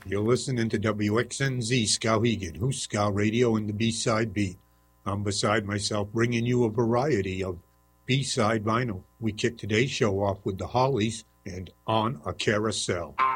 You're listening to WXNZ Skowhegan, Who's Skow Radio and the B-Side Beat. I'm beside myself bringing you a variety of B-Side vinyl. We kick today's show off with the Hollies and On a Carousel.